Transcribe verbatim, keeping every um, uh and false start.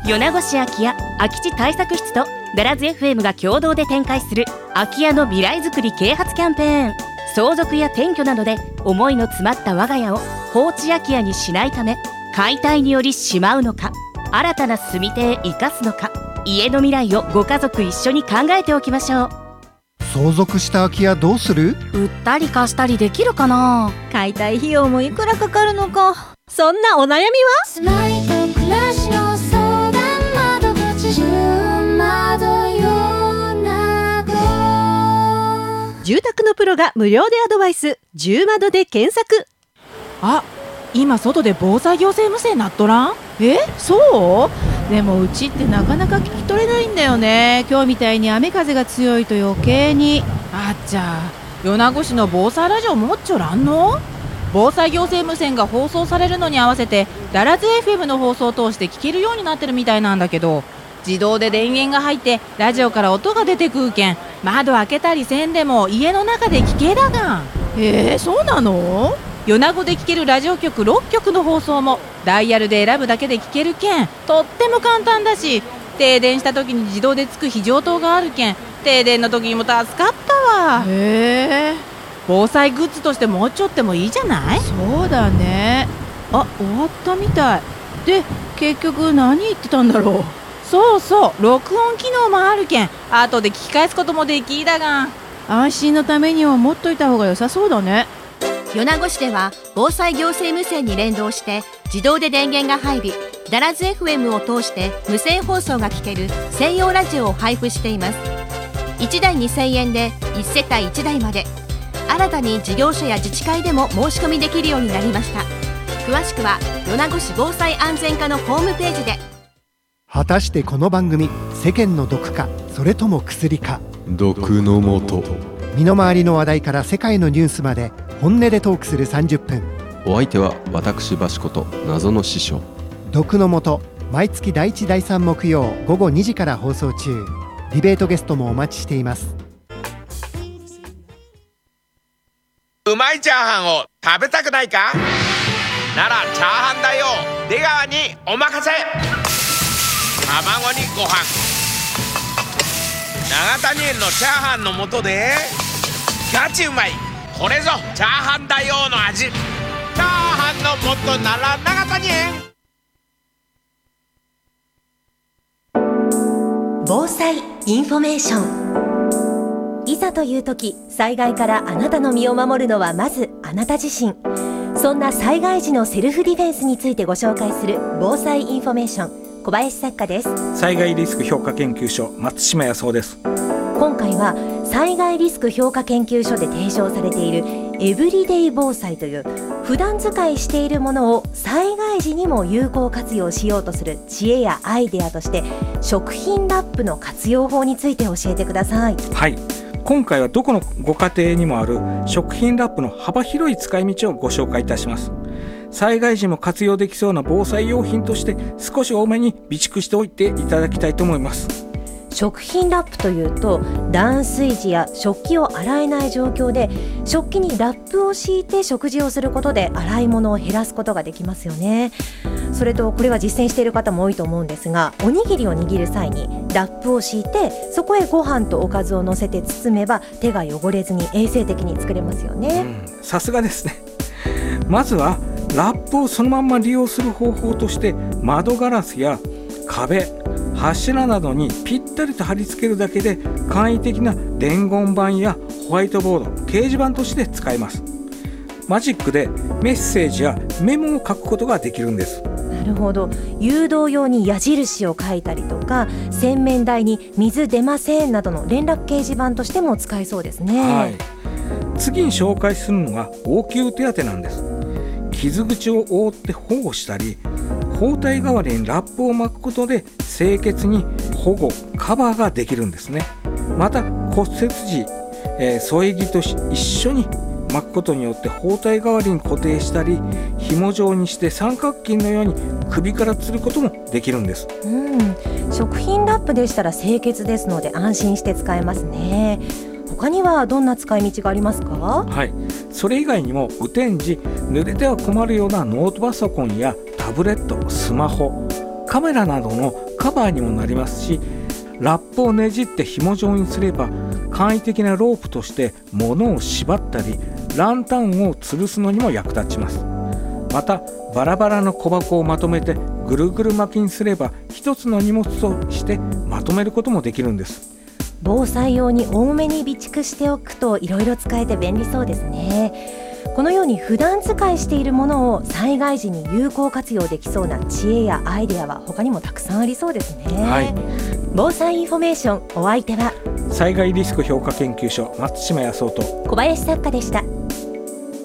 米子市空き家空き地対策室とダラズ エフエム が共同で展開する空き家の未来づくり啓発キャンペーン。相続や転居などで思いの詰まった我が家を放置空き家にしないため、解体によりしまうのか、新たな住み手へ生かすのか、家の未来をご家族一緒に考えておきましょう。 相続した空き家どうする？ 売ったり貸したりできるかな。 解体費用もいくらかかるのか。そんなお悩みはスマイと暮らしの相談窓口、じゅう窓よなご。 住宅のプロが無料でアドバイス、じゅう窓で検索。 あ、今外で防災行政無線なっとらん？え、そう？でもうちってなかなか聞き取れないんだよね。今日みたいに雨風が強いと余計に。あっちゃ、米子市の防災ラジオ持っちょらんの？防災行政無線が放送されるのに合わせてダラズ エフエム の放送を通して聞けるようになってるみたいなんだけど、自動で電源が入ってラジオから音が出てくるけん、窓開けたりせんでも家の中で聞けだがん。 えー、そうなの？ 米子で聞けるラジオ局ろっきょくの放送もダイヤルで選ぶだけで聞けるけん、とっても簡単だし、停電した時に自動でつく非常灯があるけん、停電の時にも助かったわ。 へー、 防災グッズとして持っちょってもいいじゃない？ そうだね。あ、終わったみたいで、結局何言ってたんだろう。 そうそう、録音機能もあるけん後で聞き返すこともできだが、 安心のためには持っといた方が良さそうだね。 米子市では防災行政無線に連動して自動で電源が入り、ダラズ エフエム を通して無線放送が聞ける専用ラジオを配布しています。いちだいにせんえんでいち世帯いちだいまで。新たに事業所や自治会でも申し込みできるようになりました。詳しくは米子市防災安全課のホームページで。 果たしてこの番組、世間の毒かそれとも薬か。 毒のもと。 身の回りの話題から世界のニュースまで本音でトークするさんじゅっぷん。 お相手は私バシこと謎の師匠。 毒のもと、毎月だいいちだいさん木曜午後にじから放送中。ディベートゲストもお待ちしています。 うまいチャーハンを食べたくないか？ならチャーハンだよ、出川にお任せ。卵にご飯、永谷園のチャーハンの素でガチうまい、これぞチャーハンだよの味。チャーハンの素なら永谷園。 防災インフォメーション。いざという時、災害からあなたの身を守るのはまずあなた自身。そんな災害時のセルフディフェンスについてご紹介する防災インフォメーション、小林作家です。 災害リスク評価研究所、松島康夫です。 今回は災害リスク評価研究所で提唱されているエブリデイ防災という普段使いしているものを災害時にも有効活用しようとする知恵やアイデアとして、食品ラップの活用法について教えてください。 はい、今回はどこのご家庭にもある食品ラップの幅広い使い道をご紹介いたします。災害時も活用できそうな防災用品として少し多めに備蓄しておいていただきたいと思います。 食品ラップというと、断水時や食器を洗えない状況で食器にラップを敷いて食事をすることで洗い物を減らすことができますよね。それとこれは実践している方も多いと思うんですが、おにぎりを握る際にラップを敷いてそこへご飯とおかずを乗せて包めば手が汚れずに衛生的に作れますよね。 さすがですね。まずはラップをそのまま利用する方法として、窓ガラスや壁、柱などにぴったりと貼り付けるだけで簡易的な伝言板やホワイトボード、掲示板として使えます。マジックでメッセージやメモを書くことができるんです。 なるほど。誘導用に矢印を書いたりとか、洗面台に水出ませんなどの連絡掲示板としても使えそうですね。 はい、次に紹介するのが応急手当なんです。傷口を覆って保護したり、包帯代わりにラップを巻くことで清潔に保護、カバーができるんですね。また骨折時、えー、添え木と一緒に巻くことによって包帯代わりに固定したり、紐状にして三角巾のように首から吊ることもできるんです。 うん、食品ラップでしたら清潔ですので安心して使えますね。他にはどんな使い道がありますか？ はい、それ以外にも雨天時濡れては困るようなノートパソコンやタブレット、スマホ、 カメラなどのカバーにもなりますし、ラップをねじって紐状にすれば簡易的なロープとして物を縛ったりランタンを吊るすのにも役立ちます。またバラバラの小箱をまとめてぐるぐる巻きにすれば一つの荷物としてまとめることもできるんです。 防災用に多めに備蓄しておくといろいろ使えて便利そうですね。このように普段使いしているものを災害時に有効活用できそうな知恵やアイデアは他にもたくさんありそうですね。 はい、 防災インフォメーション、お相手は災害リスク評価研究所松島康夫と小林作家でした。